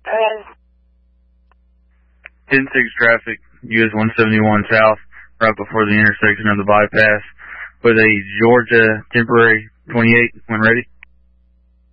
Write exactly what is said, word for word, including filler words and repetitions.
Ready. ten six traffic, U S one seventy-one south, right before the intersection of the bypass, with a Georgia temporary twenty-eight when ready.